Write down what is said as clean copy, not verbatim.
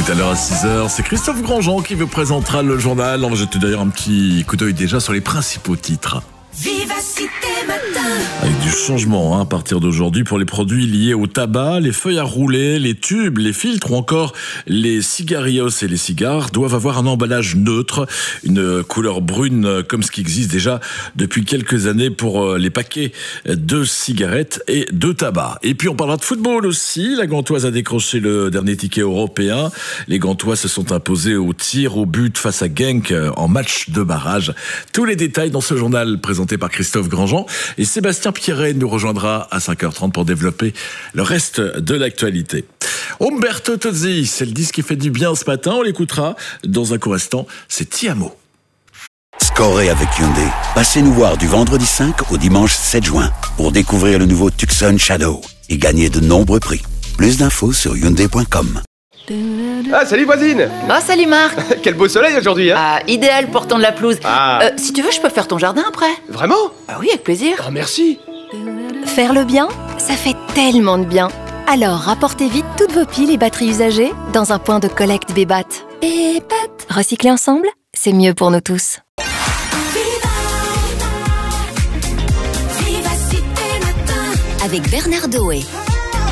Tout à l'heure à 6h, c'est Christophe Grandjean qui vous présentera le journal. On va jeter d'ailleurs un petit coup d'œil déjà sur les principaux titres. Vivacité Matin. Avec du changement à partir d'aujourd'hui pour les produits liés au tabac, les feuilles à rouler, les tubes, les filtres ou encore les cigarillos et les cigares doivent avoir un emballage neutre, une couleur brune comme ce qui existe déjà depuis quelques années pour les paquets de cigarettes et de tabac. Et puis on parlera de football aussi. La Gantoise a décroché le dernier ticket européen. Les Gantois se sont imposés au tir au but face à Genk en match de barrage. Tous les détails dans ce journal présenté par Christophe Grandjean, et Sébastien Pierret nous rejoindra à 5h30 pour développer le reste de l'actualité. Umberto Tozzi, c'est le disque qui fait du bien ce matin, on l'écoutera dans un court instant, c'est Ti Amo. Scorez avec Hyundai. Passez nous voir du vendredi 5 au dimanche 7 juin pour découvrir le nouveau Tucson Shadow et gagner de nombreux prix. Plus d'infos sur Hyundai.com. Ah, salut voisine. Oh, salut Marc. Quel beau soleil aujourd'hui, hein. Ah, idéal pour tondre la pelouse. Si tu veux, je peux faire ton jardin après. Vraiment? Ah oui, avec plaisir. Oh, merci. Faire le bien, ça fait tellement de bien. Alors, rapportez vite toutes vos piles et batteries usagées dans un point de collecte Bébat. Bébat. Recycler ensemble, c'est mieux pour nous tous. Vivacité Matin. Avec Bernard Doé.